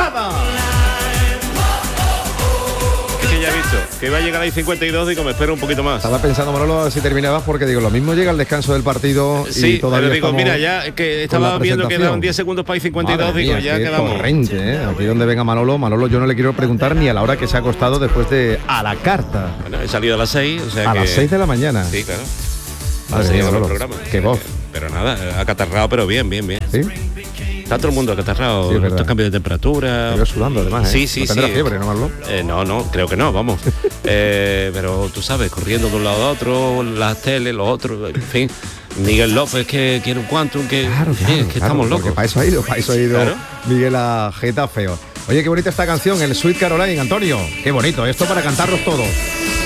programa. Es que ya he visto que iba a llegar ahí 52, digo, me espero un poquito más. Estaba pensando, Manolo, a ver si terminabas, porque digo, lo mismo llega el descanso del partido y Sí, todavía pero digo, estamos mira, ya que con la estaba viendo que presentación. quedaban 10 segundos para ir 52, Madre digo, mía, ya qué quedamos. torrente, ¿eh? Aquí donde venga Manolo, yo no le quiero preguntar ni a la hora que se ha acostado después de a la carta. Bueno, he salido a las 6, o sea A que... las 6 de la mañana. Sí, claro. Madre Así mía, lleva el Manolo, programa. qué voz. Pero nada, acatarrado, pero bien. ¿Sí? Está todo el mundo acatarrado, Sí, es verdad. estos cambios de temperatura. Te veo sudando además, ¿eh? Sí, No sí. tendrás fiebre, ¿no, Manolo? No, creo que no, vamos. Pero tú sabes, corriendo de un lado a otro, las teles, los otros, en fin. Miguel López que quiere un Quantum, que, Claro, que estamos porque locos. para eso ha ido Claro. Miguel a Getafe. Oye, qué bonita esta canción, el Sweet Caroline, Antonio. Qué bonito, esto para cantarlos todos.